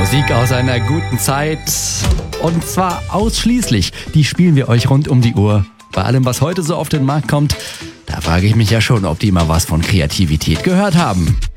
Musik aus einer guten Zeit. Und zwar ausschließlich. Die spielen wir euch rund um die Uhr. Bei allem, was heute so auf den Markt kommt, da frage ich mich ja schon, ob die mal was von Kreativität gehört haben.